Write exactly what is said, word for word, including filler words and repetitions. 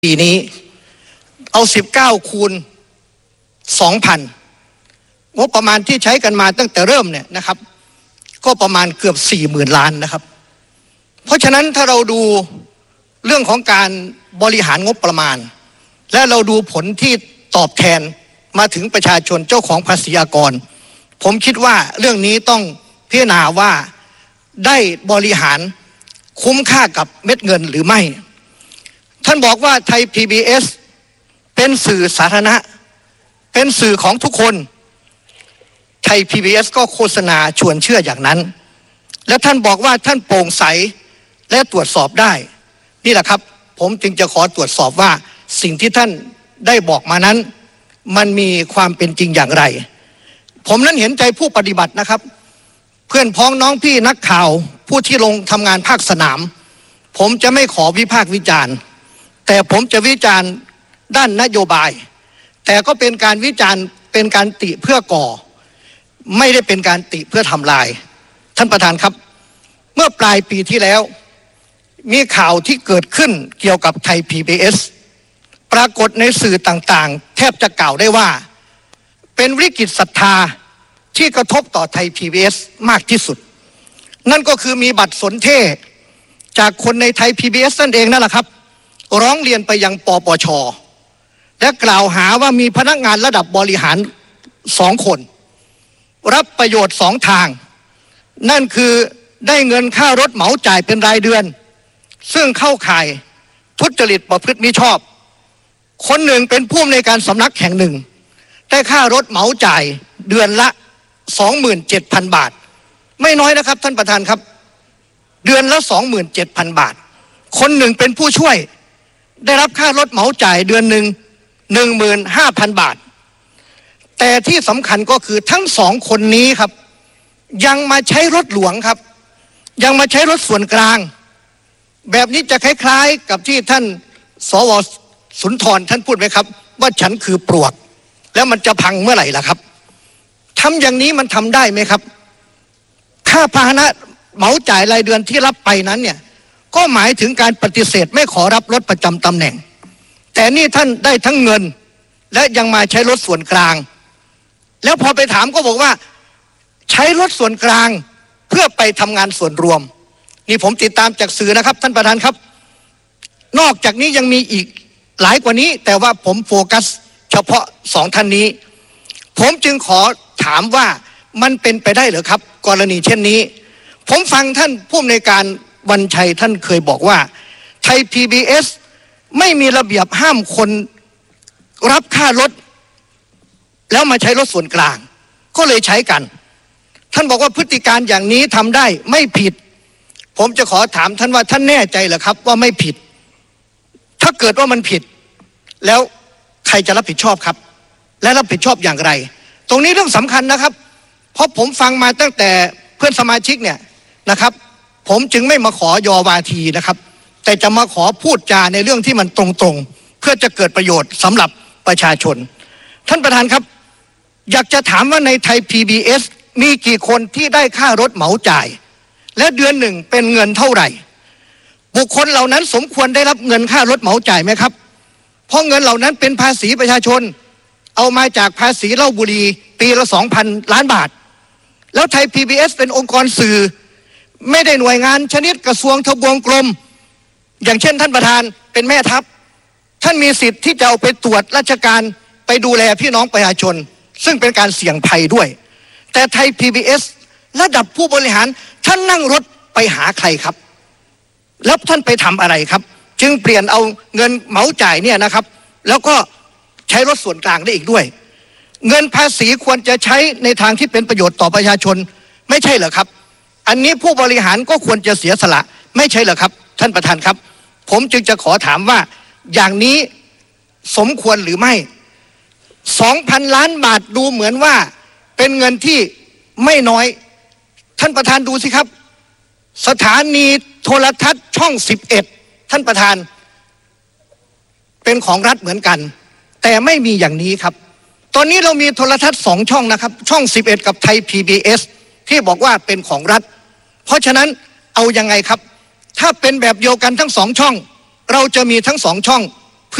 ปีนี้เอาสิบเก้าคูณสองพันงบประมาณที่ใช้กันมาตั้งแต่เริ่มเนี่ยนะครับก็ประมาณเกือบสี่หมื่นล้านนะครับเพราะฉะนั้นถ้าเราดูเรื่องของการบริหารงบประมาณและเราดูผลที่ตอบแทนมาถึงประชาชนเจ้าของภาษีอากรผมคิดว่าเรื่องนี้ต้องพิจารณาว่าได้บริหารคุ้มค่ากับเม็ดเงินหรือไม่ท่านบอกว่าไทย พี บี เอส เป็นสื่อสาธารณะเป็นสื่อของทุกคนไทย พี บี เอส ก็โฆษณาชวนเชื่ออย่างนั้นและท่านบอกว่าท่านโปร่งใสและตรวจสอบได้นี่แหละครับผมจึงจะขอตรวจสอบว่าสิ่งที่ท่านได้บอกมานั้นมันมีความเป็นจริงอย่างไรผมนั้นเห็นใจผู้ปฏิบัตินะครับเพื่อนพ้องน้องพี่นักข่าวผู้ที่ลงทำงานภาคสนามผมจะไม่ขอวิพากษ์วิจารณ์แต่ผมจะวิจารณ์ด้านนโยบายแต่ก็เป็นการวิจารณ์เป็นการติเพื่อก่อไม่ได้เป็นการติเพื่อทำลายท่านประธานครับเมื่อปลายปีที่แล้วมีข่าวที่เกิดขึ้นเกี่ยวกับไทย พี บี เอส ปรากฏในสื่อต่างๆแทบจะกล่าวได้ว่าเป็นวิกฤตศรัทธาที่กระทบต่อไทย พี บี เอส มากที่สุดนั่นก็คือมีบัตรสนเทศจากคนในไทย พี บี เอส นั่นเองนั่นแหละครับร้องเรียนไปยังปปช.และกล่าวหาว่ามีพนักงานระดับบริหารสองคนรับประโยชน์สองทางนั่นคือได้เงินค่ารถเหมาจ่ายเป็นรายเดือนซึ่งเข้าข่ายทุจริตประพฤติมิชอบคนหนึ่งเป็นผู้อำนวยการสำนักแห่งหนึ่งได้ค่ารถเหมาจ่ายเดือนละ สองหมื่นเจ็ดพัน บาทไม่น้อยนะครับท่านประธานครับเดือนละ สองหมื่นเจ็ดพัน บาทคนหนึ่งเป็นผู้ช่วยได้รับค่ารถเหมาจ่ายเดือนหนึ่ง หนึ่งหมื่นห้าพัน บาทแต่ที่สำคัญก็คือทั้งสองคนนี้ครับยังมาใช้รถหลวงครับยังมาใช้รถส่วนกลางแบบนี้จะคล้ายๆกับที่ท่านสวสุนทรท่านพูดไหมครับว่าฉันคือปลวกแล้วมันจะพังเมื่อไหร่ล่ะครับทำอย่างนี้มันทำได้ไหมครับค่าพาหนะเหมาจ่ายรายเดือนที่รับไปนั้นเนี่ยก็หมายถึงการปฏิเสธไม่ขอรับรถประจำตำแหน่งแต่นี่ท่านได้ทั้งเงินและยังมาใช้รถส่วนกลางแล้วพอไปถามก็บอกว่าใช้รถส่วนกลางเพื่อไปทำงานส่วนรวมนี่ผมติดตามจากสื่อนะครับท่านประธานครับนอกจากนี้ยังมีอีกหลายกว่านี้แต่ว่าผมโฟกัสเฉพาะสองท่านนี้ผมจึงขอถามว่ามันเป็นไปได้หรือครับกรณีเช่นนี้ผมฟังท่านผู้อำนวยการวันชัยท่านเคยบอกว่าไทย พี บี เอส ไม่มีระเบียบห้ามคนรับค่ารถแล้วมาใช้รถส่วนกลางก็เลยใช้กันท่านบอกว่าพฤติการอย่างนี้ทำได้ไม่ผิดผมจะขอถามท่านว่าท่านแน่ใจเหรอครับว่าไม่ผิดถ้าเกิดว่ามันผิดแล้วใครจะรับผิดชอบครับและรับผิดชอบอย่างไรตรงนี้เรื่องสำคัญนะครับเพราะผมฟังมาตั้งแต่เพื่อนสมาชิกเนี่ยนะครับผมจึงไม่มาขอยอวาทีนะครับแต่จะมาขอพูดจาในเรื่องที่มันตรงๆเพื่อจะเกิดประโยชน์สำหรับประชาชนท่านประธานครับอยากจะถามว่าในไทย พี บี เอส มีกี่คนที่ได้ค่ารถเหมาจ่ายและเดือนหนึ่งเป็นเงินเท่าไหร่บุคคลเหล่านั้นสมควรได้รับเงินค่ารถเหมาจ่ายไหมครับเพราะเงินเหล่านั้นเป็นภาษีประชาชนเอามาจากภาษีเหล้าบุหรี่ปีละ สองพัน ล้านบาทแล้วไทย พี บี เอส เป็นองค์กรสื่อไม่ได้หน่วยงานชนิดกระทรวงทบวงกรมอย่างเช่นท่านประธานเป็นแม่ทัพท่านมีสิทธิ์ที่จะเอาไปตรวจราชการไปดูแลพี่น้องประชาชนซึ่งเป็นการเสี่ยงภัยด้วยแต่ไทย พี บี เอส ระดับผู้บริหารท่านนั่งรถไปหาใครครับแล้วท่านไปทำอะไรครับจึงเปลี่ยนเอาเงินเหมาจ่ายเนี่ยนะครับแล้วก็ใช้รถส่วนกลางได้อีกด้วยเงินภาษีควรจะใช้ในทางที่เป็นประโยชน์ต่อประชาชนไม่ใช่เหรอครับอันนี้ผู้บริหารก็ควรจะเสียสละไม่ใช่เหรอครับท่านประธานครับผมจึงจะขอถามว่าอย่างนี้สมควรหรือไม่ สองพัน ล้านบาทดูเหมือนว่าเป็นเงินที่ไม่น้อยท่านประธานดูสิครับสถานีโทรทัศน์ช่องสิบเอ็ดท่านประธานเป็นของรัฐเหมือนกันแต่ไม่มีอย่างนี้ครับตอนนี้เรามีโทรทัศน์สองช่องนะครับช่องสิบเอ็ดกับไทย พี บี เอส ที่บอกว่าเป็นของรัฐเพราะฉะนั้นเอายังไงครับถ้าเป็นแบบเดียวกันทั้งสองช่องเราจะมีทั้งสองช่อง